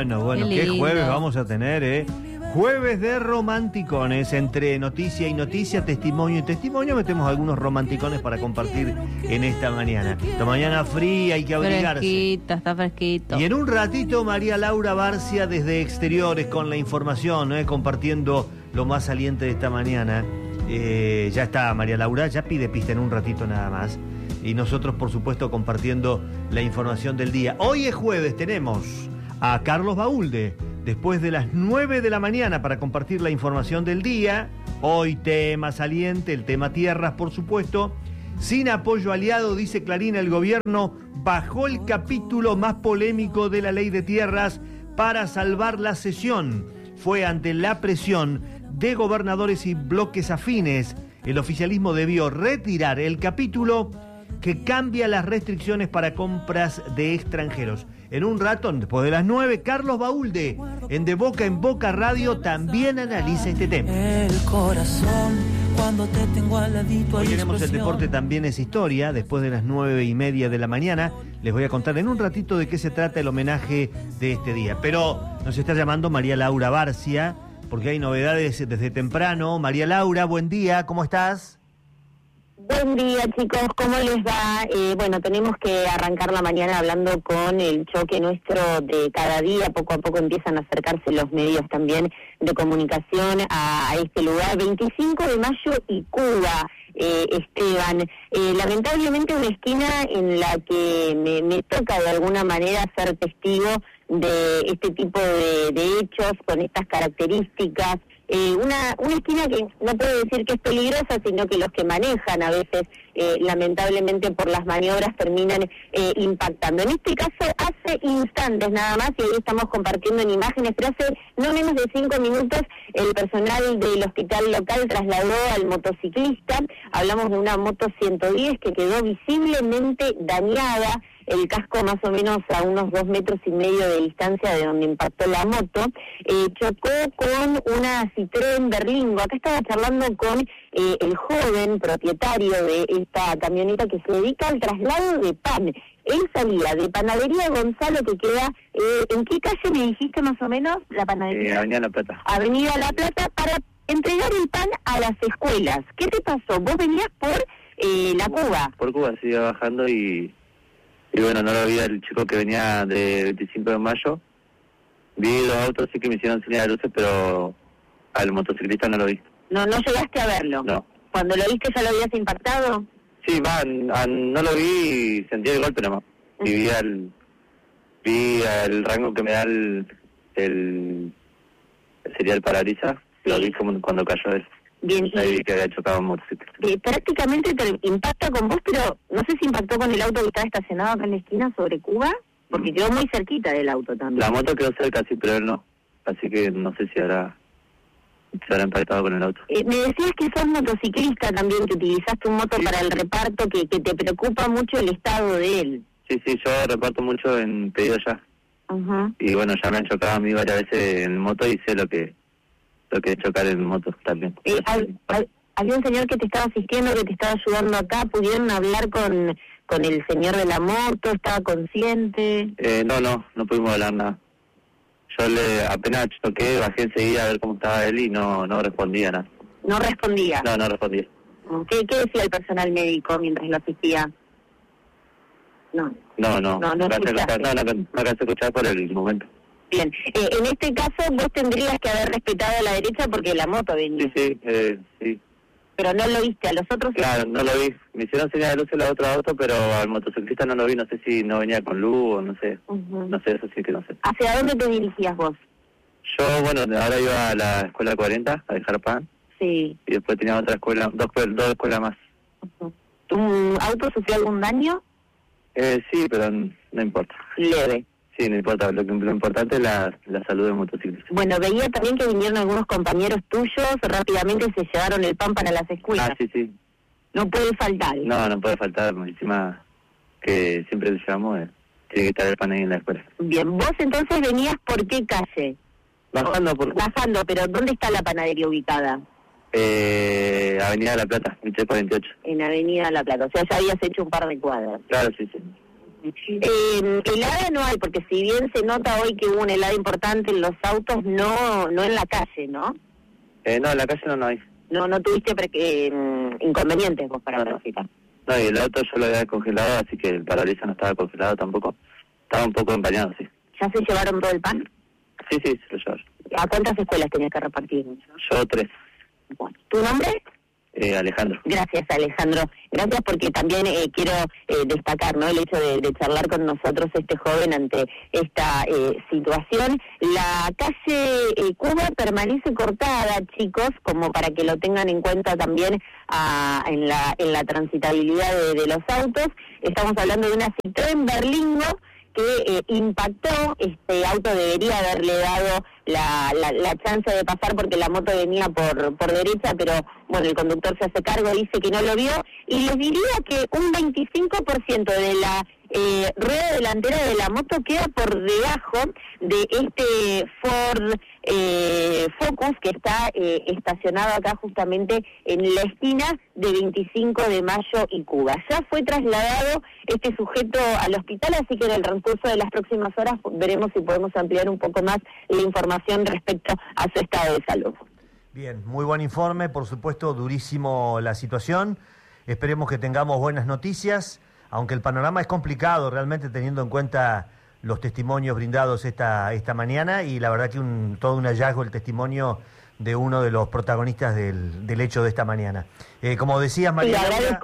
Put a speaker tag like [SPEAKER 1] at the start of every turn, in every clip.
[SPEAKER 1] Bueno, qué jueves vamos a tener, ¿eh? Jueves de romanticones, entre noticia y noticia, testimonio y testimonio, metemos algunos romanticones para compartir en esta mañana. Esta mañana fría, hay que abrigarse.
[SPEAKER 2] Está fresquito.
[SPEAKER 1] Y en un ratito, María Laura Barcia desde Exteriores con la información, compartiendo lo más saliente de esta mañana. Ya está María Laura, ya pide pista en un ratito nada más. Y nosotros, por supuesto, compartiendo la información del día. Hoy es jueves, tenemos a Carlos Baúlde, después de las 9 de la mañana para compartir la información del día. Hoy tema saliente, el tema tierras, por supuesto. Sin apoyo aliado, dice Clarín, el gobierno bajó el capítulo más polémico de la ley de tierras para salvar la sesión. Fue ante la presión de gobernadores y bloques afines. El oficialismo debió retirar el capítulo que cambia las restricciones para compras de extranjeros. En un rato, después de las 9, Carlos Baúlde, en De Boca en Boca Radio, también analiza este tema.
[SPEAKER 3] El corazón, cuando te tengo al ladito.
[SPEAKER 1] Hoy tenemos el deporte también es historia. Después de las 9:30 de la mañana, les voy a contar en un ratito de qué se trata el homenaje de este día. Pero nos está llamando María Laura Barcia, porque hay novedades desde temprano. María Laura, buen día, ¿cómo estás?
[SPEAKER 4] Buen día, chicos, ¿cómo les va? Bueno, tenemos que arrancar la mañana hablando con el choque nuestro de cada día. Poco a poco empiezan a acercarse los medios también de comunicación a este lugar. 25 de mayo y Cuba, Esteban. Lamentablemente una esquina en la que me toca de alguna manera ser testigo de este tipo de hechos con estas características. Una esquina que no puedo decir que es peligrosa, sino que los que manejan a veces, lamentablemente por las maniobras, terminan impactando. En este caso, hace instantes nada más, y ahí estamos compartiendo en imágenes, pero hace no menos de 5 minutos, el personal del hospital local trasladó al motociclista. Hablamos de una moto 110 que quedó visiblemente dañada, el casco más o menos a unos 2,5 metros de distancia de donde impactó la moto. Chocó con una Citroën Berlingo. Acá estaba charlando con el joven propietario de esta camioneta que se dedica al traslado de pan. Él salía de Panadería Gonzalo, que queda, ¿en qué calle me dijiste más o menos la panadería?
[SPEAKER 5] Avenida La Plata.
[SPEAKER 4] Avenida La Plata, para entregar el pan a las escuelas. ¿Qué te pasó? Vos venías por la Cuba.
[SPEAKER 5] Por Cuba, se iba bajando y bueno, no lo vi al chico que venía de 25 de mayo. Vi los autos, sí que me hicieron señal de luces, pero al motociclista no lo vi.
[SPEAKER 4] No llegaste a verlo.
[SPEAKER 5] No.
[SPEAKER 4] ¿Cuando lo viste ya lo habías impactado?
[SPEAKER 5] Sí, no lo vi y sentí el golpe nomás. Y vi el rango que me da sería el parabrisas. Sí. Lo vi como cuando cayó él.
[SPEAKER 4] Bien,
[SPEAKER 5] ahí vi que había chocado un motociclista.
[SPEAKER 4] Prácticamente te impacta con vos, pero no sé si impactó con el auto que estaba estacionado acá en la esquina sobre Cuba, porque quedó muy cerquita del auto también.
[SPEAKER 5] La moto quedó cerca, sí, pero él no. Así que no sé si se habrá impactado con el auto.
[SPEAKER 4] Me decías que sos motociclista también, que utilizaste un moto para el reparto, que te preocupa mucho el estado de él.
[SPEAKER 5] Sí, yo reparto mucho en pedido ya.
[SPEAKER 4] Uh-huh.
[SPEAKER 5] Y bueno, ya me han chocado a mí varias veces en moto y sé lo que es chocar en motos también.
[SPEAKER 4] Había un señor que te estaba asistiendo, que te estaba ayudando acá. ¿Pudieron hablar con el señor de la moto? ¿Estaba consciente?
[SPEAKER 5] No pudimos hablar nada. Yo apenas choqué, bajé enseguida a ver cómo estaba él y no respondía nada.
[SPEAKER 4] ¿No respondía?
[SPEAKER 5] No respondía.
[SPEAKER 4] ¿Qué decía el personal médico mientras lo asistía? No
[SPEAKER 5] alcancé a escuchar por el momento.
[SPEAKER 4] Bien, en este caso vos tendrías que haber respetado a la derecha porque la moto venía.
[SPEAKER 5] Sí.
[SPEAKER 4] Pero no lo viste, a los otros...
[SPEAKER 5] Claro, no lo vi. Me hicieron señal de luz en el otro auto, pero al motociclista no lo vi. No sé si no venía con luz o no sé. Uh-huh. No sé, eso sí que no sé.
[SPEAKER 4] ¿Hacia dónde te dirigías vos?
[SPEAKER 5] Yo, ahora iba a la escuela 40 a dejar pan.
[SPEAKER 4] Sí.
[SPEAKER 5] Y después tenía otra escuela, dos escuelas más.
[SPEAKER 4] Uh-huh. ¿Tu auto sufrió algún daño?
[SPEAKER 5] Sí, pero no importa.
[SPEAKER 4] Leve.
[SPEAKER 5] Sí, no importa. Lo importante es la salud del motociclista.
[SPEAKER 4] Bueno, veía también que vinieron algunos compañeros tuyos, rápidamente se llevaron el pan para las escuelas.
[SPEAKER 5] Sí.
[SPEAKER 4] No puede faltar.
[SPEAKER 5] No puede faltar. Encima que siempre le llevamos, tiene que estar el pan ahí en la escuela.
[SPEAKER 4] Bien, vos entonces venías por qué calle?
[SPEAKER 5] Bajando,
[SPEAKER 4] pero ¿dónde está la panadería ubicada?
[SPEAKER 5] Avenida La Plata, 48.
[SPEAKER 4] En Avenida La Plata, o sea, ya habías hecho un par de cuadras.
[SPEAKER 5] Claro, sí.
[SPEAKER 4] Helada no hay, porque si bien se nota hoy que hubo una helada importante en los autos, no en la calle, ¿no?
[SPEAKER 5] No, en la calle no hay.
[SPEAKER 4] No tuviste inconvenientes vos para transitar.
[SPEAKER 5] No, y el auto yo lo había congelado, así que el parabrisas no estaba congelado tampoco. Estaba un poco empañado, sí.
[SPEAKER 4] ¿Ya se llevaron todo el pan?
[SPEAKER 5] Sí, se lo llevaron.
[SPEAKER 4] ¿A cuántas escuelas tenías que repartir?
[SPEAKER 5] Yo 3.
[SPEAKER 4] Bueno, ¿tu nombre?
[SPEAKER 5] Alejandro.
[SPEAKER 4] Gracias, Alejandro. Gracias porque también quiero destacar, ¿no?, el hecho de charlar con nosotros este joven ante esta situación. La calle Cuba permanece cortada, chicos, como para que lo tengan en cuenta también en la transitabilidad de los autos. Estamos hablando de una Citroën Berlingo que impactó. Este auto debería haberle dado la chance de pasar porque la moto venía por derecha, pero bueno, el conductor se hace cargo, dice que no lo vio, y les diría que un 25% de la rueda delantera de la moto queda por debajo de este Ford Focus que está estacionado acá justamente en la esquina de 25 de Mayo y Cuba. Ya fue trasladado este sujeto al hospital, así que en el transcurso de las próximas horas veremos si podemos ampliar un poco más la información respecto a su estado de salud.
[SPEAKER 1] Bien, muy buen informe, por supuesto, durísimo la situación. Esperemos que tengamos buenas noticias, aunque el panorama es complicado realmente teniendo en cuenta los testimonios brindados esta mañana, y la verdad que todo un hallazgo el testimonio de uno de los protagonistas del hecho de esta mañana. Como decías, María Laura,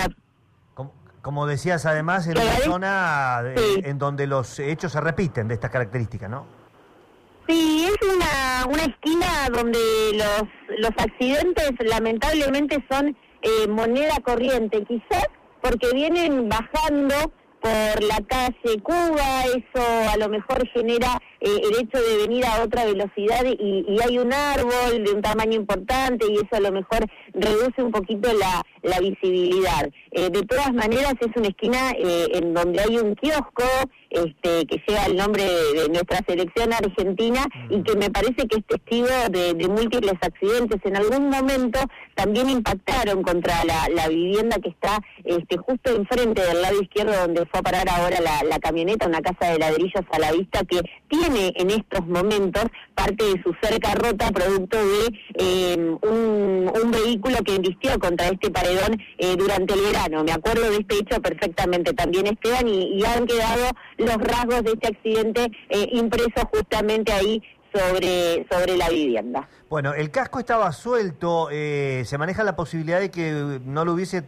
[SPEAKER 1] como decías además, en una zona en donde los hechos se repiten de estas características, ¿no?
[SPEAKER 4] Sí, es una esquina donde los accidentes lamentablemente son moneda corriente, quizás porque vienen bajando por la calle Cuba, eso a lo mejor genera el hecho de venir a otra velocidad y hay un árbol de un tamaño importante y eso a lo mejor reduce un poquito la visibilidad. De todas maneras es una esquina en donde hay un kiosco que lleva el nombre de nuestra selección argentina y que me parece que es testigo de múltiples accidentes. En algún momento también impactaron contra la vivienda que está justo enfrente del lado izquierdo donde fue a parar ahora la camioneta, una casa de ladrillos a la vista que tiene en estos momentos parte de su cerca rota producto de un vehículo que embistió contra este paredón durante el verano. Me acuerdo de este hecho perfectamente también, Esteban, y han quedado los rasgos de este accidente impresos justamente ahí sobre la vivienda.
[SPEAKER 1] Bueno, el casco estaba suelto, ¿se maneja la posibilidad de que no lo hubiese,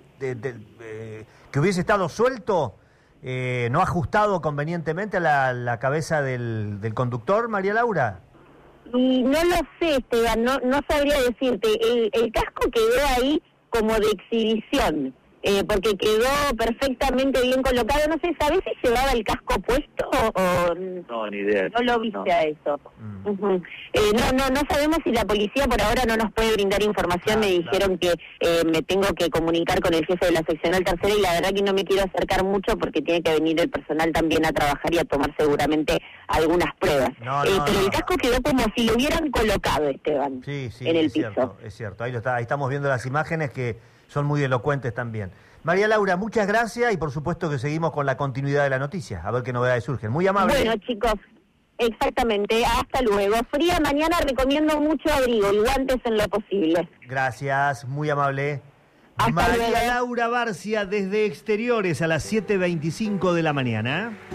[SPEAKER 1] que hubiese estado suelto, no ajustado convenientemente a la cabeza del conductor, María Laura?
[SPEAKER 4] Y no lo sé, Esteban, no sabría decirte. El casco quedó ahí como de exhibición, porque quedó perfectamente bien colocado. No sé, ¿sabés si llevaba el casco puesto o
[SPEAKER 5] no? Ni idea.
[SPEAKER 4] No lo viste a eso. No sabemos si la policía por ahora no nos puede brindar información. Me dijeron que me tengo que comunicar con el jefe de la seccional tercera y la verdad que no me quiero acercar mucho porque tiene que venir el personal también a trabajar y a tomar seguramente algunas pruebas. Pero el casco quedó como si lo hubieran colocado, Esteban, en el piso.
[SPEAKER 1] Cierto, es cierto. Ahí estamos viendo las imágenes que son muy elocuentes también. María Laura, muchas gracias y por supuesto que seguimos con la continuidad de la noticia, a ver qué novedades surgen. Muy amable.
[SPEAKER 4] Bueno, chicos, exactamente, hasta luego. Fría mañana, recomiendo mucho abrigo y guantes en lo posible.
[SPEAKER 1] Gracias, muy amable.
[SPEAKER 4] Hasta
[SPEAKER 1] María
[SPEAKER 4] luego.
[SPEAKER 1] Laura Barcia desde Exteriores a las 7:25 de la mañana.